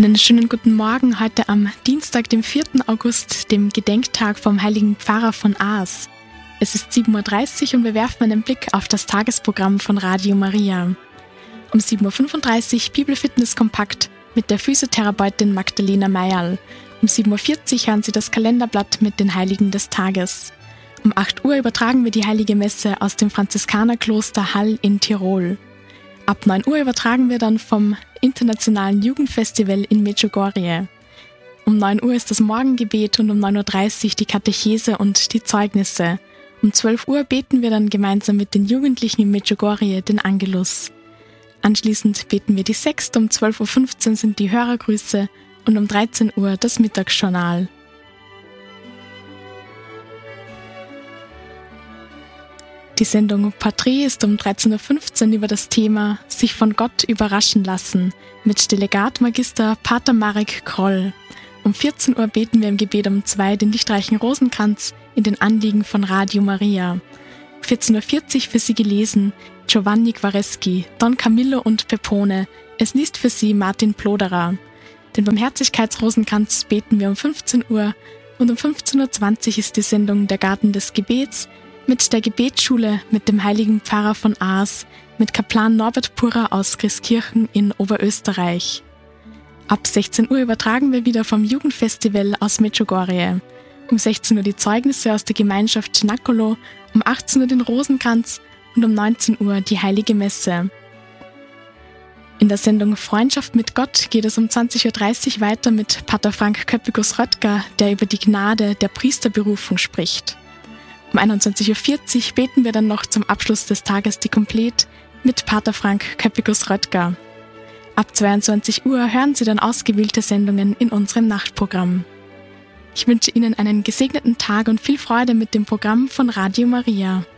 Einen schönen guten Morgen heute am Dienstag, dem 4. August, dem Gedenktag vom heiligen Pfarrer von Aas. Es ist 7.30 Uhr und wir werfen einen Blick auf das Tagesprogramm von Radio Maria. Um 7.35 Uhr Bibelfitness kompakt mit der Physiotherapeutin Magdalena Meierl. Um 7.40 Uhr hören Sie das Kalenderblatt mit den Heiligen des Tages. Um 8 Uhr übertragen wir die Heilige Messe aus dem Franziskanerkloster Hall in Tirol. Ab 9 Uhr übertragen wir dann vom Internationalen Jugendfestival in Medjugorje. Um 9 Uhr ist das Morgengebet und um 9.30 Uhr die Katechese und die Zeugnisse. Um 12 Uhr beten wir dann gemeinsam mit den Jugendlichen in Medjugorje den Angelus. Anschließend beten wir die Sexte, um 12.15 Uhr sind die Hörergrüße und um 13 Uhr das Mittagsjournal. Die Sendung Porträt ist um 13.15 Uhr über das Thema Sich von Gott überraschen lassen mit Delegat Magister Pater Marek Kroll. Um 14 Uhr beten wir im Gebet um 2 den lichtreichen Rosenkranz in den Anliegen von Radio Maria. 14.40 Uhr für Sie gelesen Giovanni Guareschi, Don Camillo und Pepone. Es liest für Sie Martin Ploderer. Den Barmherzigkeitsrosenkranz beten wir um 15 Uhr und um 15.20 Uhr ist die Sendung Der Garten des Gebets mit der Gebetsschule mit dem heiligen Pfarrer von Aas, mit Kaplan Norbert Purrer aus Christkirchen in Oberösterreich. Ab 16 Uhr übertragen wir wieder vom Jugendfestival aus Medjugorje. Um 16 Uhr die Zeugnisse aus der Gemeinschaft Cenacolo, um 18 Uhr den Rosenkranz und um 19 Uhr die Heilige Messe. In der Sendung Freundschaft mit Gott geht es um 20.30 Uhr weiter mit Pater Frank Köppikus-Röttger, der über die Gnade der Priesterberufung spricht. Um 21.40 Uhr beten wir dann noch zum Abschluss des Tages die Komplett mit Pater Frank Köppikus-Röttger. Ab 22 Uhr hören Sie dann ausgewählte Sendungen in unserem Nachtprogramm. Ich wünsche Ihnen einen gesegneten Tag und viel Freude mit dem Programm von Radio Maria.